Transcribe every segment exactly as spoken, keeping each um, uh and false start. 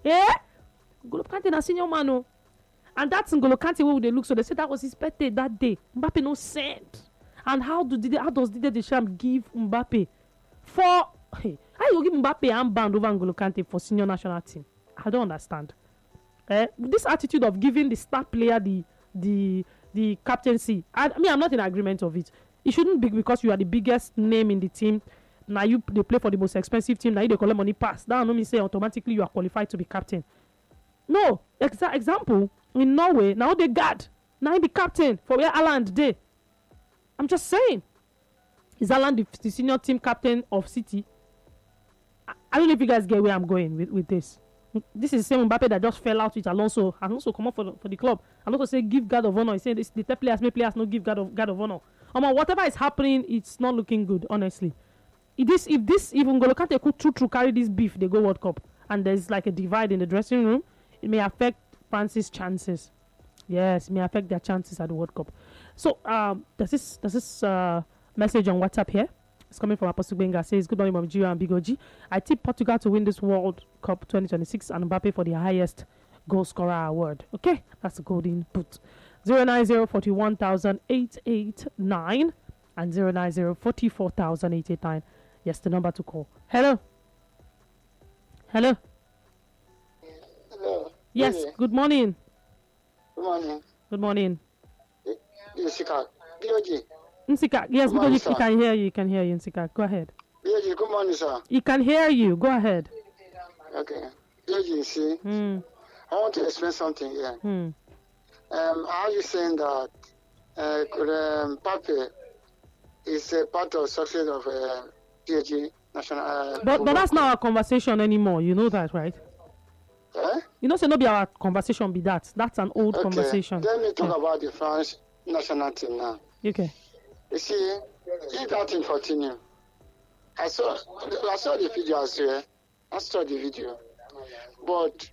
Eh? N'Golo Kante na senior man, oh. And that's N'Golo Kante where they look. So they said that was his birthday that day. Mbappe no sent. And how do did how does Didier Deschamps give Mbappe for? Hey, how you give Mbappe armband over N'Golo Kante for senior national team? I don't understand. Eh? This attitude of giving the star player the the the captaincy. I, I mean, I'm not in agreement of it. It shouldn't be because you are the biggest name in the team. Now you they play for the most expensive team. Now you they collect money pass. That don't mean say automatically you are qualified to be captain. No, exa- example in Norway now they guard. Now he be captain for where Haaland dey. I'm just saying. Is Haaland the, the senior team captain of City? I, I don't know if you guys get where I'm going with, with this. This is the same Mbappe that just fell out with Alonso. And also come up for the, for the club. And also say give guard of honor. He said this, the third players, may players no give guard of guard of honor. Um, whatever is happening, it's not looking good, honestly. If this, if this, if N'Golo Kante could true true carry this beef, they go World Cup, and there's like a divide in the dressing room, it may affect France's chances. Yes, it may affect their chances at the World Cup. So, um, there's this, there's this uh, message on WhatsApp here. It's coming from Apostle Benga. Says, good morning, Mom Gio and Big O G. I tip Portugal to win this World Cup twenty twenty-six and Mbappe for the highest goal scorer award. Okay, that's the golden boot. zero nine zero four one thousand eight eight nine and zero nine zero four four thousand eight eight nine. Yes, the number to call. Hello. Hello. Hello. Yes, good morning. Good morning. Good morning. Nsika. B O G. Nsika, yes, Good morning, because you sir. can hear you, you can hear you, Nsika. Go ahead. B O G, good morning, sir. You can hear you. Go ahead. Okay. B O G, see, Hmm. I want to explain something here. Hmm. Um, are you saying that uh, could, um, Pape is a part of success of uh, P S G national? Uh, But but that's not our conversation anymore. You know that, right? Eh? You know, say no be our conversation be that. That's an old Okay. conversation. Let me talk Yeah. about the French national team now. Okay. You see, if that thing continue, I saw I saw the video as well. I saw the video, but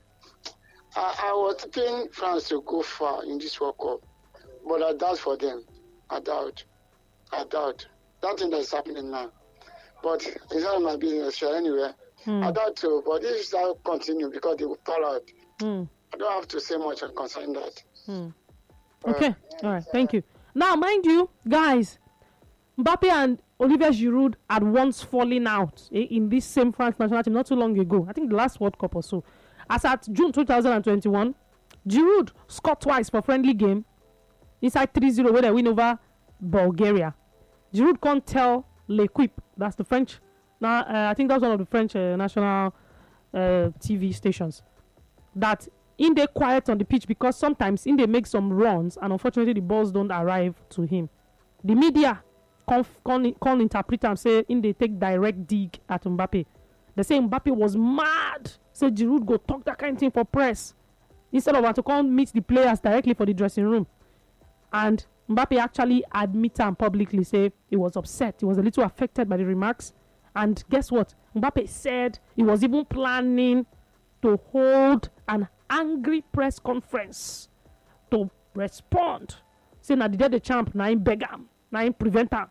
I, I was thinking France to go far in this World Cup, but I doubt for them. I doubt. I doubt. That thing that is happening now. But it's not my business so anyway. Hmm. I doubt too, but if that continue because they will fall out, Hmm. I don't have to say much concerning that. Hmm. Okay. All right. Thank you. Now, mind you, guys, Mbappe and Olivier Giroud had once fallen out eh, in this same France national team not too long ago. I think the last World Cup or so. As at June twenty twenty-one, Giroud scored twice for friendly game inside three zero where they win over Bulgaria. Giroud can't tell L'Equipe, that's the French. Now, uh, I think that's one of the French uh, national uh, T V stations, that in they quiet on the pitch because sometimes in they make some runs and unfortunately the balls don't arrive to him. The media can't, can't, can't interpret and say in they take direct dig at Mbappe. They say Mbappe was mad. Say Giroud go talk that kind of thing for press instead of to come meet the players directly for the dressing room. And Mbappe actually admitted and publicly say he was upset. He was a little affected by the remarks. And guess what? Mbappe said he was even planning to hold an angry press conference to respond. Say na the day the champ, na him beg am, na him prevent am.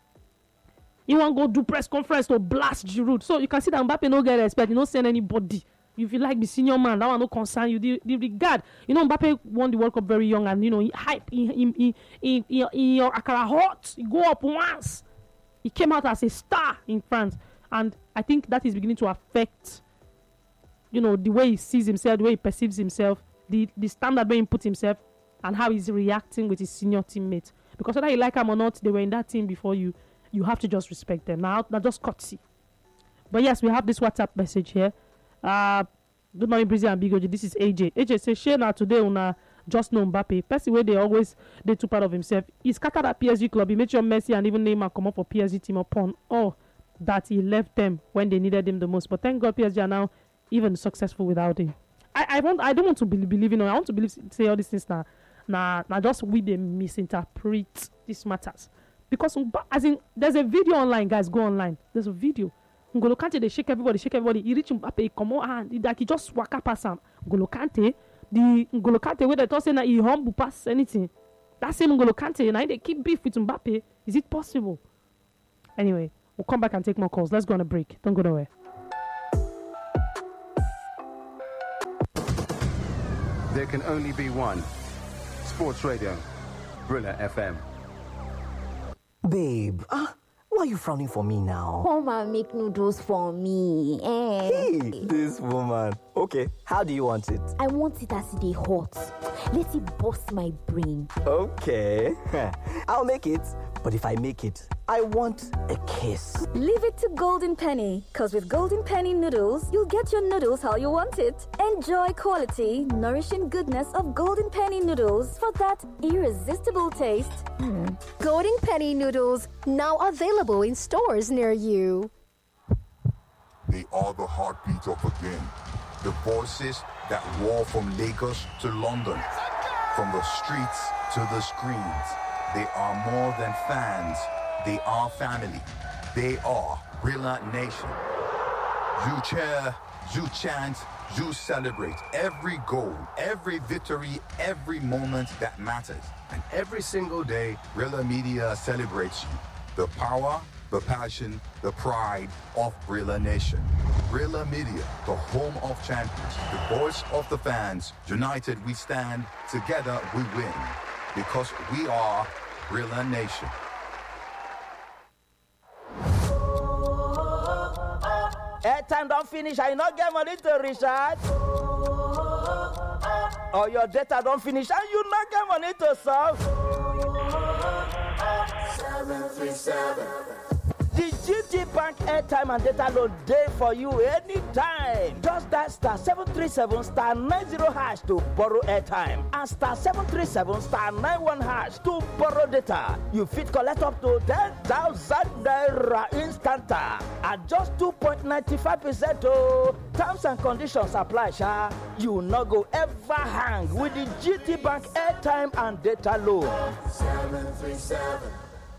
He won't go do press conference to blast Giroud. So you can see that Mbappe no get respect. He no send anybody. If you like the senior man, that one no concern you. The, the regard. You know, Mbappe won the World Cup very young and, you know, he hype. He, he, he, he, he, he Akara hot. He go up once. He came out as a star in France. And I think that is beginning to affect, you know, the way he sees himself, the way he perceives himself, the, the standard way he puts himself, and how he's reacting with his senior teammates. Because whether you like them or not, they were in that team before you. You have to just respect them. Now, now just courtesy. But yes, we have this WhatsApp message here. Uh, good morning, Brizzy and Bigoji. This is A J. A J says, share now today on uh, just know Mbappe. Person where they always, they too proud of himself. He scattered at P S G club. He made sure Messi and even Neymar come up for P S G team upon all that he left them when they needed him the most. But thank God P S G are now even successful without him. I, I want I don't want to believe, believe in him. I want to believe say all these things now. Now, now just we they misinterpret these matters. Because as in there's a video online, guys, go online. There's a video. N'Golo Kante, they shake everybody, shake everybody. He reach Mbappe, he come on and like he just waka pass him. N'Golo Kante, the N'Golo Kante where they talk saying that he humble pass anything. That same N'Golo Kante, now they keep beef with Mbappe. Is it possible? Anyway, we'll come back and take more calls. Let's go on a break. Don't go nowhere. there can only be one. Sports Radio, Brilla F M. Babe, uh, why are you frowning for me now? Come and make noodles for me. Eh? Hey, this woman. Okay, how do you want it? I want it as they hot. Let it bust my brain. Okay, I'll make it. But if I make it, I want a kiss. Leave it to Golden Penny, because with Golden Penny noodles, you'll get your noodles how you want it. Enjoy quality, nourishing goodness of Golden Penny noodles for that irresistible taste. Mm. Golden Penny noodles, now available in stores near you. They are the heartbeat of a game. The voices that roar from Lagos to London, from the streets to the screens. They are more than fans. They are family. They are Brilla Nation. You cheer, you chant, you celebrate every goal, every victory, every moment that matters. And every single day, Brilla Media celebrates you. The power, the passion, the pride of Brilla Nation. Brilla Media, the home of champions, the voice of the fans. United we stand, together we win. Because we are Brilla Nation. Airtime don't finish, I not get money to recharge. Or your data don't finish and you not get money to solve. seven three seven. The G T Bank airtime and data load day for you anytime. Just dial star seven three seven star nine zero hash to borrow airtime and star seven three seven star nine one hash to borrow data. You fit collect up to ten thousand naira instanta at just two point nine five percent. Oh, terms and conditions apply, sha. You no go ever hang with the G T Bank airtime and data load. seven three seven.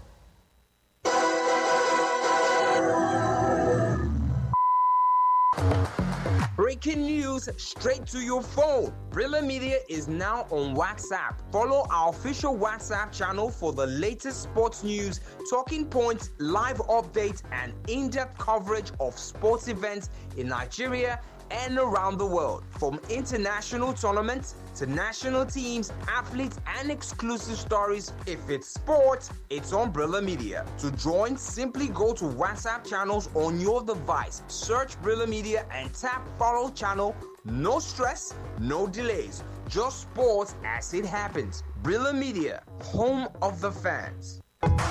Breaking news straight to your phone. Brilla Media is now on WhatsApp. Follow our official WhatsApp channel for the latest sports news, talking points, live updates, and in-depth coverage of sports events in Nigeria and around the world. From international tournaments to national teams, athletes, and exclusive stories. If it's sports, it's on Brilla Media. To join, simply go to WhatsApp channels on your device. Search Brilla Media and tap follow channel. No stress, no delays. Just sports as it happens. Brilla Media, home of the fans.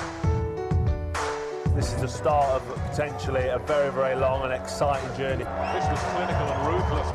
This is the start of potentially a very, very long and exciting journey. This was clinical and ruthless.